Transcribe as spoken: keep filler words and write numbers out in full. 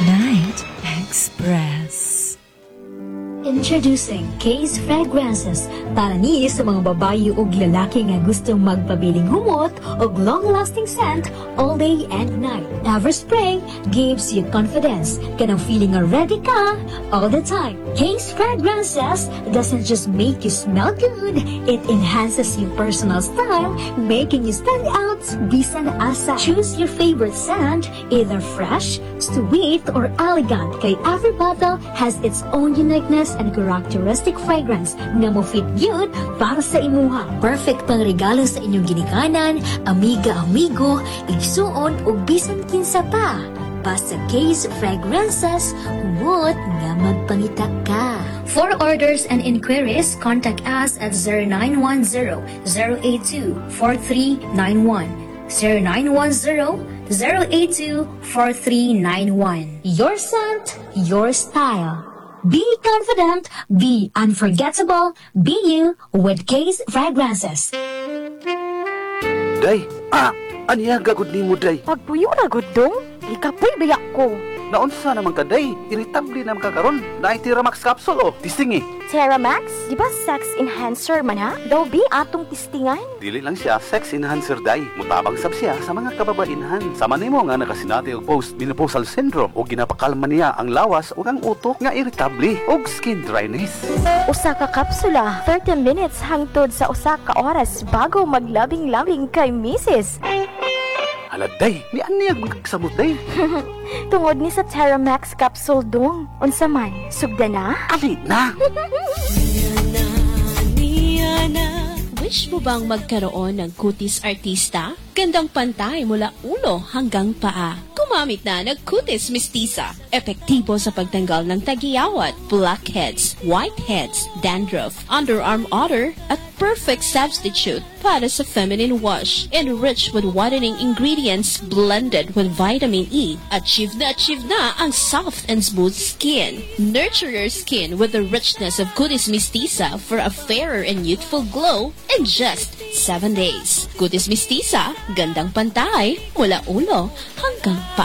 Night Express. Introducing Case Fragrances para ni sa mga babayi ug lalaki nga gustong magpabiling humot ug long-lasting scent all day and night. Everspray gives you confidence, kanang feeling nga ready ka all the time. Case Fragrances doesn't just make you smell good, it enhances your personal style, making you stand out bisan asa. Choose your favorite scent, either fresh, sweet, or elegant, kay every bottle has its own uniqueness and characteristic fragrance nga mo fit yun para sa imuha. Perfect pang regalo sa inyong ginikanan, amiga-amigo, igsuon o bisan kinsa pa. Basta Case Fragrances, humot nga magpangita ka. For orders and inquiries, contact us at zero nine one zero, zero eight two, four three nine one. zero nine one zero, zero eight two, four three nine one. Your scent, your style. Be confident, be unforgettable, be you with Case Fragrances. Day, ah, aniya gagod ni mo, Day. Pagpuyo na gudong, ikapoy biyak ko. Naunsa naman ka, Day? Irritable naman ka karon. Naitira Max Capsule, oh. Tisting eh. Teramax, di ba sex enhancer man ha? Daw bi atong tistingan? Dili lang siya sex enhancer, Day. Mutabang sab siya sa mga kababainhan. Sama nimo nga nakasinati og post-menopausal syndrome o ginapakalma niya ang lawas o ang utok nga irritable o skin dryness. Usa ka kapsula, thirty minutes hangtod sa usa ka oras bago maglabing-labing kay misis. Hala, Day, ni aniyag magkagsamot, Day. Tungod ni sa Teramax capsule dong. Unsa man, sugda na? Ali na! Wish mo bang magkaroon ng kutis artista? Gandang pantay mula ulo hanggang paa. Kumamit na ng Kutis Mistisa. Epektibo sa pagtanggal ng tagiyawat, blackheads, whiteheads, dandruff, underarm odor, at perfect substitute para sa feminine wash. Enriched with whitening ingredients blended with vitamin E. Achieve na achieve na ang soft and smooth skin. Nurture your skin with the richness of Kutis Mistisa for a fairer and youthful glow in just seven days. Kutis Mistisa, gandang pantay mula ulo hanggang paa.